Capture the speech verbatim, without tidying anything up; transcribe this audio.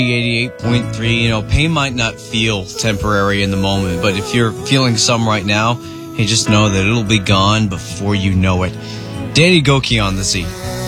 eighty-eight point three, you know, pain might not feel temporary in the moment, but if you're feeling some right now, hey, just know that it'll be gone before you know it. Danny Gokey on the Z.